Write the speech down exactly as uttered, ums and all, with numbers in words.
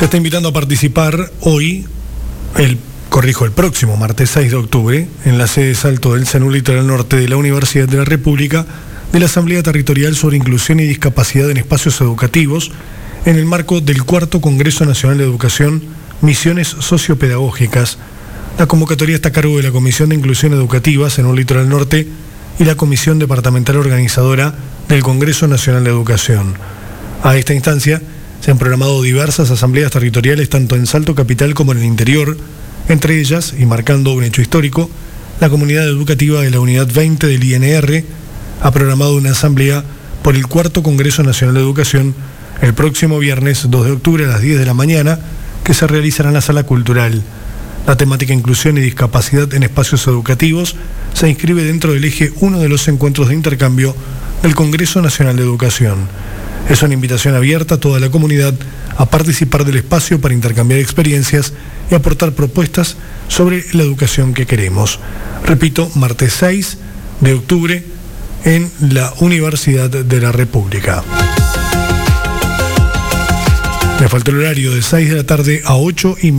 Se está invitando a participar hoy, el corrijo, el próximo martes seis de octubre, en la sede Salto del Cenú Litoral Norte de la Universidad de la República, de la Asamblea Territorial sobre Inclusión y Discapacidad en Espacios Educativos, en el marco del cuarto Congreso Nacional de Educación, Misiones Sociopedagógicas. La convocatoria está a cargo de la Comisión de Inclusión Educativa Cenú Litoral Norte y la Comisión Departamental Organizadora del Congreso Nacional de Educación. A esta instancia se han programado diversas asambleas territoriales tanto en Salto Capital como en el interior. Entre ellas, y marcando un hecho histórico, la comunidad educativa de la Unidad veinte del I N R ha programado una asamblea por el cuarto Congreso Nacional de Educación el próximo viernes dos de octubre a las diez de la mañana, que se realizará en la Sala Cultural. La temática Inclusión y Discapacidad en Espacios Educativos se inscribe dentro del eje uno de los encuentros de intercambio del Congreso Nacional de Educación. Es una invitación abierta a toda la comunidad a participar del espacio para intercambiar experiencias y aportar propuestas sobre la educación que queremos. Repito, martes seis de octubre en la Universidad de la República. Me falta el horario de seis de la tarde a ocho y media.